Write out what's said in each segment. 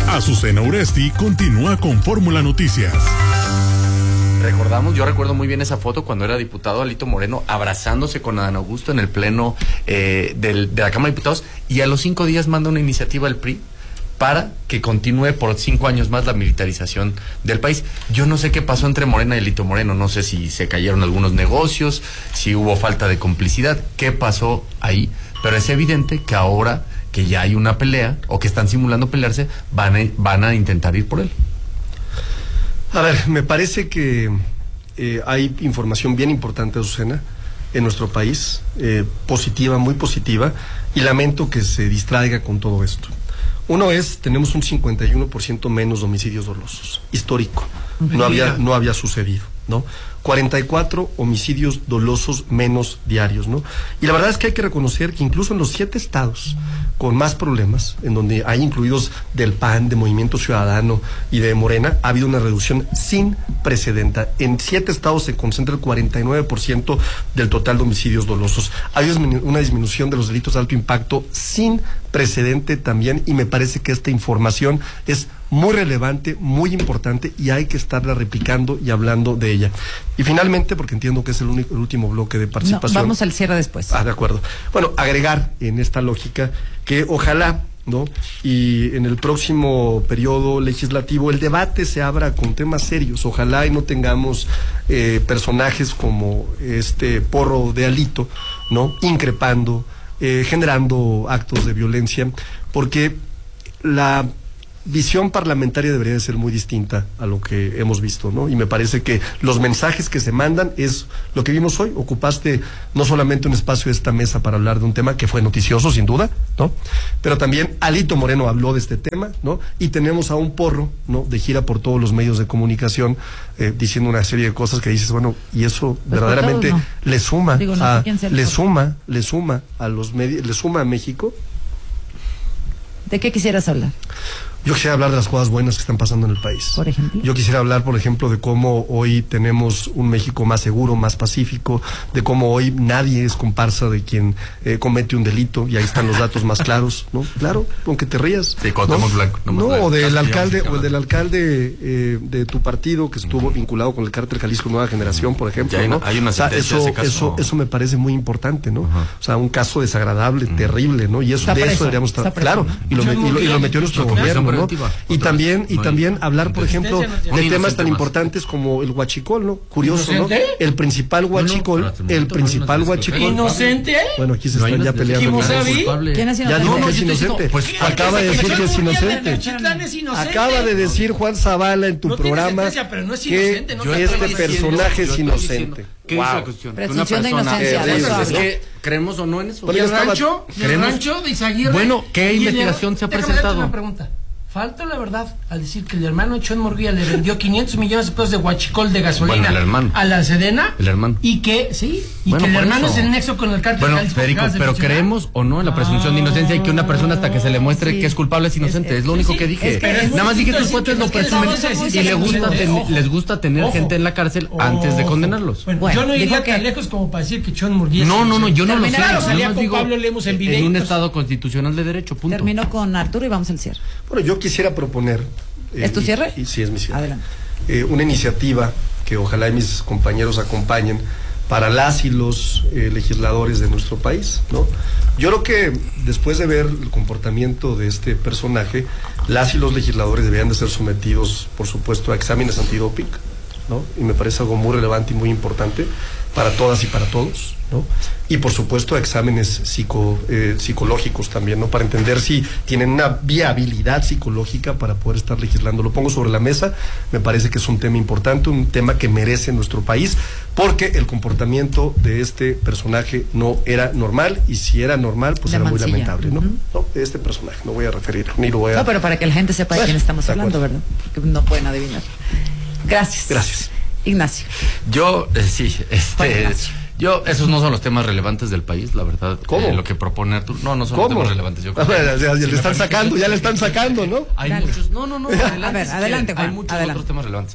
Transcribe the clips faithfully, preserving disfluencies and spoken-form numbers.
Azucena Uresti continúa con Fórmula Noticias. Recordamos, yo recuerdo muy bien esa foto cuando era diputado Alito Moreno abrazándose con Adán Augusto en el pleno eh, del, de la Cámara de Diputados, y a los cinco días manda una iniciativa al P R I para que continúe por cinco años más la militarización del país. Yo no sé qué pasó entre Morena y Alito Moreno, no sé si se cayeron algunos negocios, si hubo falta de complicidad, qué pasó ahí, pero es evidente que ahora que ya hay una pelea, o que están simulando pelearse, van a, van a intentar ir por él. A ver, me parece que eh, hay información bien importante, Azucena, en nuestro país, eh, positiva, muy positiva, y lamento que se distraiga con todo esto. Uno es, tenemos un cincuenta y uno por ciento menos de homicidios dolosos, histórico, no había, no había sucedido, ¿no? cuarenta y cuatro homicidios dolosos menos diarios, ¿no? Y la verdad es que hay que reconocer que incluso en los siete estados con más problemas, en donde hay incluidos del P A N, de Movimiento Ciudadano y de Morena, ha habido una reducción sin precedente. En siete estados se concentra el cuarenta y nueve por ciento del total de homicidios dolosos. Hay una disminución de los delitos de alto impacto sin precedente también, y me parece que esta información es muy relevante, muy importante, y hay que estarla replicando y hablando de ella. Y finalmente, porque entiendo que es el, único, el último bloque de participación. No, vamos al cierre después. Ah, de acuerdo. Bueno, agregar en esta lógica que ojalá, ¿no?, y en el próximo periodo legislativo el debate se abra con temas serios. Ojalá y no tengamos eh, personajes como este porro de Alito, ¿no?, increpando, eh, generando actos de violencia, porque la visión parlamentaria debería de ser muy distinta a lo que hemos visto, ¿no? Y me parece que los mensajes que se mandan es lo que vimos hoy. Ocupaste no solamente un espacio de esta mesa para hablar de un tema que fue noticioso, sin duda, ¿no?, pero también Alito Moreno habló de este tema, ¿no? Y tenemos a un porro, ¿no?, de gira por todos los medios de comunicación, eh, diciendo una serie de cosas que dices, bueno, y eso pues verdaderamente todos, ¿no?, le suma, Digo, no a, sé le suma, le suma a los medios, le suma a México. ¿De qué quisieras hablar? Yo quisiera hablar de las cosas buenas que están pasando en el país. Por ejemplo. Yo quisiera hablar, por ejemplo, de cómo hoy tenemos un México más seguro, más pacífico, de cómo hoy nadie es comparsa de quien eh, comete un delito, y ahí están los datos más claros, ¿no? Claro, aunque te rías. Sí, Cuauhtémoc Blanco. No, no o del alcalde, o el del alcalde eh, de tu partido que estuvo vinculado con el cártel Jalisco Nueva Generación, por ejemplo, hay una, ¿no? hay una o sea, eso, ese caso. eso, eso me parece muy importante, ¿no? Uh-huh. O sea, un caso desagradable, uh-huh. terrible, ¿no? Y eso, de preso, eso deberíamos estar, claro, y lo, y, lo, y lo metió nuestro gobierno, ¿no? Y también, y también hablar, por ejemplo, de temas tan importantes como el huachicol, ¿no? Curioso, ¿no? El principal huachicol, el principal huachicol. ¿Inocente? Bueno, aquí se están ya peleando. ¿Quién es inocente? Ya dijo que es inocente. Pues acaba de decir que es inocente. Acaba de decir Juan Zavala en tu programa que este personaje es inocente. ¿Qué es la cuestión? Presunción de inocencia. Es que creemos o no en eso. ¿Y el rancho? ¿El rancho de Izaguirre? Bueno, ¿qué investigación se ha presentado? Una pregunta. Falta la verdad al decir que el hermano Echón Murguía le vendió quinientos millones de pesos de huachicol de gasolina bueno, a la Sedena. El hermano. Y que, sí, y bueno, que el hermano eso. es el nexo con el cártel. Bueno, Jalisco, Federico, pero creemos o no en la presunción de inocencia, y que una persona hasta que se le muestre sí. que es culpable es inocente. Es, es lo único sí, que dije. Es que es Nada más dije que los cuates lo presumen y le gusta ten, les gusta tener ojo, gente en la cárcel ojo, antes de condenarlos. Bueno, bueno, yo no iría tan lejos como para decir que Echón Murguía. No, no, no, yo no lo sé. Claro, salía con Pablo Lemos en video. En un estado constitucional de derecho, punto. Termino con Arturo y vamos al cierre. Bueno, yo quisiera proponer. Eh, ¿Es tu cierre? Y, y, sí, es mi cierre. Adelante. Eh, una iniciativa que ojalá y mis compañeros acompañen para las y los eh, legisladores de nuestro país, ¿no? Yo creo que después de ver el comportamiento de este personaje, las y los legisladores deberían de ser sometidos, por supuesto, a exámenes antidoping, ¿no? Y me parece algo muy relevante y muy importante para todas y para todos, ¿no? Y por supuesto a exámenes psico, eh, psicológicos también, ¿no? Para entender si tienen una viabilidad psicológica para poder estar legislando. Lo pongo sobre la mesa, me parece que es un tema importante, un tema que merece nuestro país, porque el comportamiento de este personaje no era normal, y si era normal, pues de era Mancilla. Muy lamentable, ¿no? Uh-huh. No, de este personaje, no voy a referir, ni lo voy a... No, pero para que la gente sepa de bueno, quién estamos hablando, ¿verdad? Porque no pueden adivinar. Gracias. Gracias. Ignacio. Yo, eh, sí, este... Yo, esos no son los temas relevantes del país, la verdad. ¿Cómo? Eh, lo que propone Arturo. No, no son ¿Cómo? los temas relevantes. Yo creo a ver, que, ya, ya si le están sacando, ya le están sacando, ¿no? Hay Dale. muchos. No, no, no. Adelante, a ver, adelante, Juan. Hay muchos adelante. otros temas relevantes.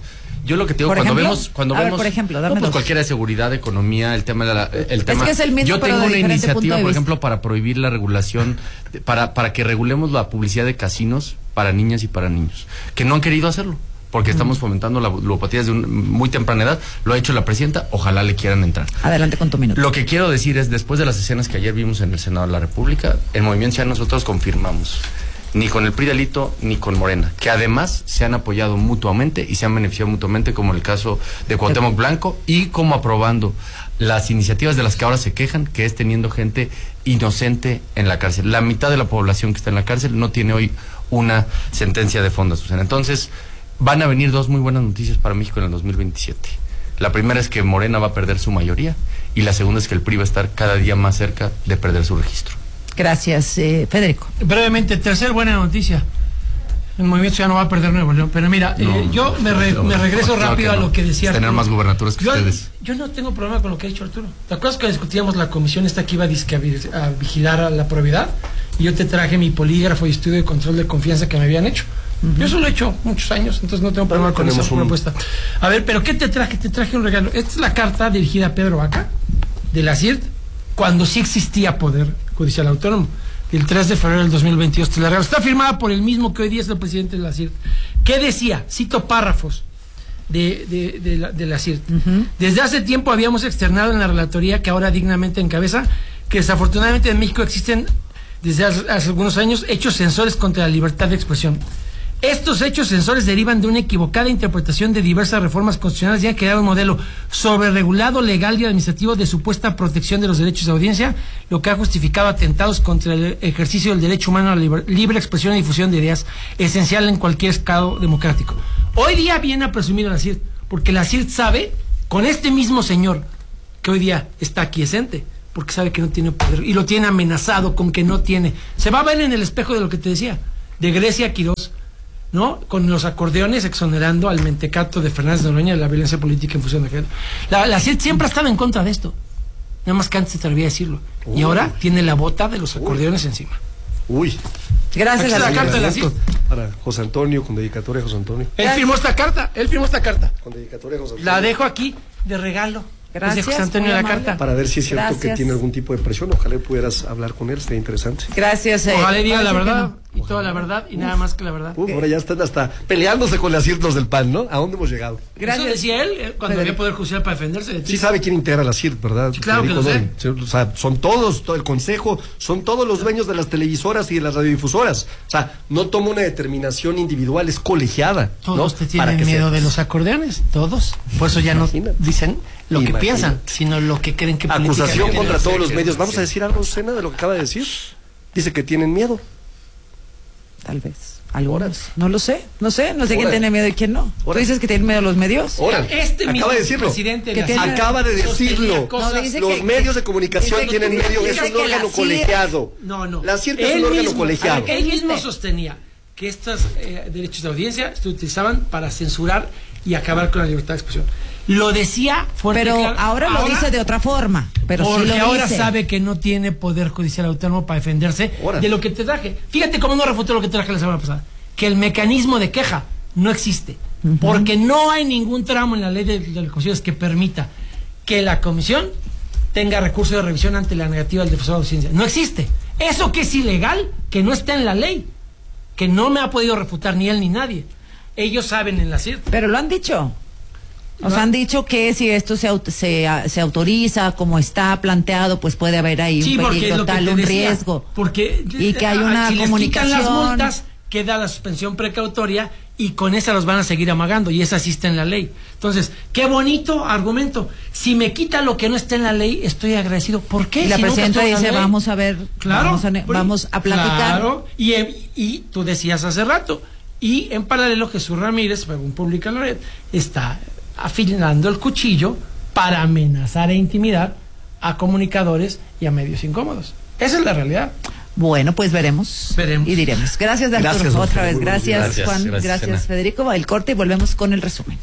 Yo lo que te digo, ¿Por cuando ejemplo? vemos, cuando A ver, vemos, por ejemplo, dame no, pues dos. cualquiera de seguridad, economía, el tema de la, el Es tema. que es el mismo, Yo pero tengo de una diferente punto iniciativa, de por vista. ejemplo, para prohibir la regulación, de- para, para que regulemos la publicidad de casinos para niñas y para niños, que no han querido hacerlo, porque estamos fomentando la ludopatía desde una muy temprana edad. Lo ha hecho la presidenta, ojalá le quieran entrar. Adelante con tu minuto. Lo que quiero decir es, después de las escenas que ayer vimos en el Senado de la República, en Movimiento Ciudadano nosotros confirmamos, ni con el P R I de Alito, ni con Morena, que además se han apoyado mutuamente y se han beneficiado mutuamente, como en el caso de Cuauhtémoc Blanco, y como aprobando las iniciativas de las que ahora se quejan, que es teniendo gente inocente en la cárcel. La mitad de la población que está en la cárcel no tiene hoy una sentencia de fondo, Susana. Entonces, van a venir dos muy buenas noticias para México en el dos mil veintisiete. La primera es que Morena va a perder su mayoría, y la segunda es que el P R I va a estar cada día más cerca de perder su registro. Gracias, eh, Federico. Brevemente, tercer buena noticia. El Movimiento Ciudadano va a perder Nuevo León. Pero mira, No, eh, yo me, re- no, me regreso claro rápido que no. a lo que decía Tener Arturo. más gubernaturas que yo, ustedes. Yo no tengo problema con lo que ha dicho Arturo. ¿Te acuerdas que discutíamos la comisión esta que iba a, disque a vi- a vigilar a la probidad? Y yo te traje mi polígrafo y estudio de control de confianza que me habían hecho. Uh-huh. Yo eso lo he hecho muchos años, entonces no tengo problema con esa un... propuesta. A ver, pero ¿qué te traje? Te traje un regalo. Esta es la carta dirigida a Pedro Vaca, de la C I R T, cuando sí existía Poder Judicial Autónomo. El tres de febrero del dos mil veintidós te la regalo. Está firmada por el mismo que hoy día es el presidente de la C I R T. ¿Qué decía? Cito párrafos de, de, de, la, de la C I R T. Uh-huh. Desde hace tiempo habíamos externado en la relatoría que ahora dignamente encabeza que desafortunadamente en México existen desde hace, hace algunos años hechos censores contra la libertad de expresión. Estos hechos censores derivan de una equivocada interpretación de diversas reformas constitucionales y han creado un modelo sobreregulado, legal y administrativo de supuesta protección de los derechos de audiencia, lo que ha justificado atentados contra el ejercicio del derecho humano a la libre, libre expresión y difusión de ideas, esencial en cualquier estado democrático. Hoy día viene a presumir a la C I R T, porque la C I R T sabe, con este mismo señor que hoy día está aquiescente, porque sabe que no tiene poder y lo tiene amenazado con que no tiene. Se va a ver en el espejo de lo que te decía, de Grecia Quirós, ¿no? Con los acordeones exonerando al mentecato de Fernández de Noroña de la violencia política en función de género. La, la C I R T siempre ha estado en contra de esto. Nada más que antes se atrevía a decirlo. Uy. Y ahora tiene la bota de los acordeones Uy. encima. Uy. Gracias a la carta de la C I R T. Para José Antonio, con dedicatoria a José Antonio. Él firmó esta carta, él firmó esta carta. Con dedicatoria a José Antonio. La dejo aquí de regalo. Gracias. De José Antonio la carta. Para ver si es cierto Gracias. que tiene algún tipo de presión. Ojalá pudieras hablar con él, sería interesante. Gracias. Eh, Ojalá diga la verdad. No. Y toda la verdad y Uf. nada más que la verdad. Uf, ahora ya están hasta peleándose con las círculos del P A N, ¿no? ¿A dónde hemos llegado? Gracias. Eso decía él eh, cuando había poder judicial para defenderse de ti. Sí sabe quién integra la C I R T, ¿verdad? Sí, claro Federico, que lo sé. O sea, son todos, todo el consejo, son todos los dueños de las televisoras y de las radiodifusoras. O sea, no toma una determinación individual, es colegiada. Todos ¿no? te tienen miedo se... de los acordeones, todos. Por eso ya Imagínate. no dicen lo Imagínate. que piensan, sino lo que creen que Acusación contra todos los medios. ¿Vamos a decir algo, Sena, de lo que acaba de decir? Dice que tienen miedo. Tal vez. Algunos. No lo sé. No sé. No sé Ahora. quién tiene miedo y quién no. ¿Tú dices que tienen miedo los medios? Ahora. Este mismo acaba de decirlo. presidente de tiene... Acaba de decirlo. No, los que, medios de comunicación que, tienen miedo. Es un órgano colegiado. No, no. La C I R T es un órgano mismo, colegiado. Él mismo sostenía que estos eh, derechos de audiencia se utilizaban para censurar y acabar con la libertad de expresión. Lo decía fuerte. Pero claro. ahora lo ahora, dice de otra forma. Pero porque sí lo ahora dice. sabe que no tiene poder judicial autónomo para defenderse ahora. de lo que te traje. Fíjate cómo no refutó lo que te traje la semana pasada. Que el mecanismo de queja no existe. Uh-huh. Porque no hay ningún tramo en la ley de, de las comisiones que permita que la comisión tenga recurso de revisión ante la negativa del defensor de la ciencia. No existe. Eso que es ilegal, que no está en la ley, que no me ha podido refutar ni él ni nadie. Ellos saben en la C I R T. Pero lo han dicho. Nos no. han dicho que si esto se, se, se autoriza como está planteado, pues puede haber ahí sí, un peligro tal, un decía, riesgo. Porque y que hay una si comunicación. Les quitan las multas, queda la suspensión precautoria y con esa los van a seguir amagando y esa sí está en la ley. Entonces, qué bonito argumento. Si me quita lo que no está en la ley, estoy agradecido. ¿Por qué? Y la si presidenta dice, vamos a ver, claro, vamos, a, vamos a platicar. Claro, y, y tú decías hace rato, y en paralelo Jesús Ramírez, según publica Loret, está afilando el cuchillo para amenazar e intimidar a comunicadores y a medios incómodos. Esa es la realidad. Bueno, pues veremos, veremos. y diremos. Gracias, Arturo. Gracias, otra vez. Gracias, gracias Juan. Gracias, gracias Ana. Federico. El corte y volvemos con el resumen.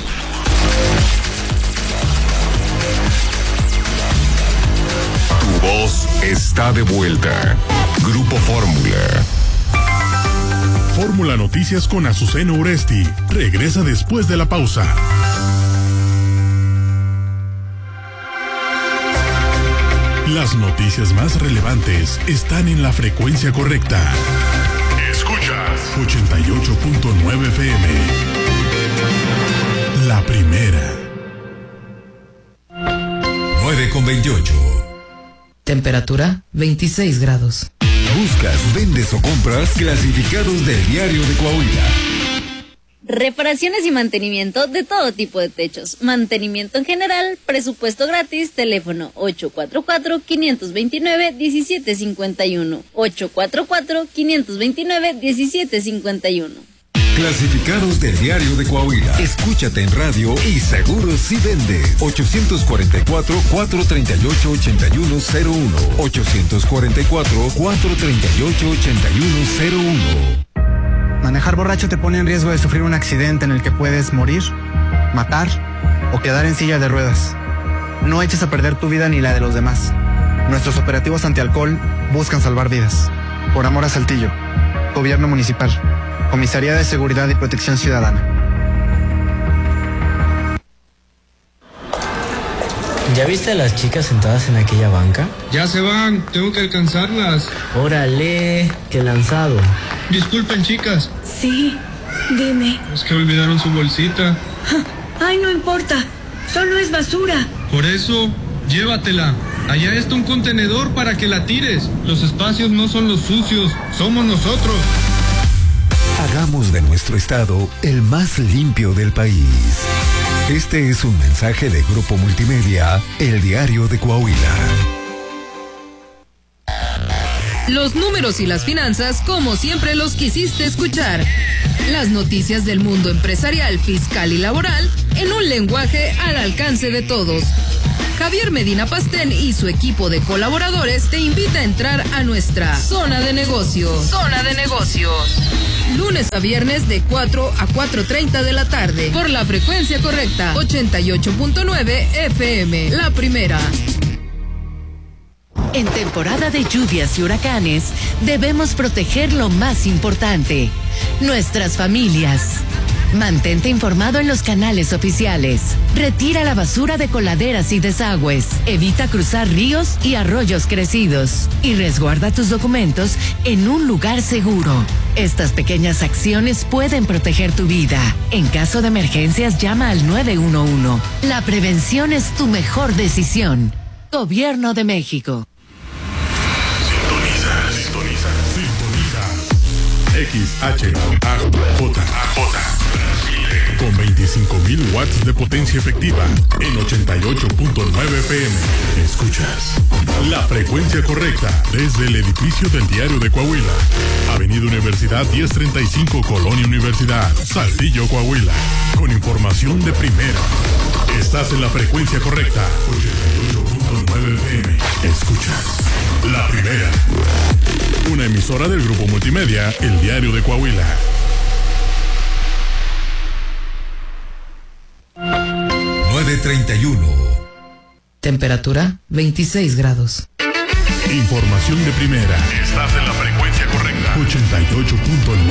Tu voz está de vuelta. Grupo Fórmula. Fórmula Noticias con Azucena Uresti regresa después de la pausa. Las noticias más relevantes están en la frecuencia correcta. Escuchas ochenta y ocho punto nueve F M. La primera. nueve con veintiocho. Temperatura veintiséis grados. Buscas, vendes o compras clasificados del Diario de Coahuila. Reparaciones y mantenimiento de todo tipo de techos. Mantenimiento en general, presupuesto gratis, teléfono ocho cuatro cuatro, cinco dos nueve, uno siete cinco uno. ocho cuatro cuatro, cinco dos nueve, uno siete cinco uno. Clasificados del Diario de Coahuila. Escúchate en radio y seguro si vendes. ochocientos cuarenta y cuatro, cuatrocientos treinta y ocho, ochenta y uno cero uno. ochocientos cuarenta y cuatro, cuatrocientos treinta y ocho, ochenta y uno cero uno. Manejar borracho te pone en riesgo de sufrir un accidente en el que puedes morir, matar o quedar en silla de ruedas. No eches a perder tu vida ni la de los demás. Nuestros operativos antialcohol buscan salvar vidas. Por amor a Saltillo. Gobierno Municipal. Comisaría de Seguridad y Protección Ciudadana. ¿Ya viste a las chicas sentadas en aquella banca? Ya se van, tengo que alcanzarlas. Órale, qué lanzado. Disculpen, chicas. Sí, dime. Es que olvidaron su bolsita. Ay, no importa, solo es basura. Por eso, llévatela. Allá está un contenedor para que la tires. Los espacios no son los sucios, somos nosotros. Hagamos de nuestro estado el más limpio del país. Este es un mensaje de Grupo Multimedia, El Diario de Coahuila. Los números y las finanzas como siempre los quisiste escuchar. Las noticias del mundo empresarial, fiscal y laboral en un lenguaje al alcance de todos. Javier Medina Pastén y su equipo de colaboradores te invita a entrar a nuestra Zona de Negocios. Zona de Negocios. Lunes a viernes de cuatro a cuatro treinta de la tarde. Por la frecuencia correcta, ochenta y ocho punto nueve F M. La primera. En temporada de lluvias y huracanes, debemos proteger lo más importante, nuestras familias. Mantente informado en los canales oficiales. Retira la basura de coladeras y desagües. Evita cruzar ríos y arroyos crecidos. Y resguarda tus documentos en un lugar seguro. Estas pequeñas acciones pueden proteger tu vida. En caso de emergencias, llama al nueve uno uno. La prevención es tu mejor decisión. Gobierno de México. Sintoniza, sintoniza, sintoniza. X H A J J. Con veinticinco mil watts de potencia efectiva en ochenta y ocho punto nueve F M. Escuchas la frecuencia correcta desde el edificio del Diario de Coahuila. Avenida Universidad diez treinta y cinco, Colonia Universidad, Saltillo, Coahuila. Con información de primera. Estás en la frecuencia correcta. ochenta y ocho punto nueve F M. Escuchas la primera. Una emisora del Grupo Multimedia, El Diario de Coahuila. nueve treinta y uno. Temperatura veintiséis grados. Información de primera. Estás en la frecuencia correcta. ochenta y ocho punto nueve.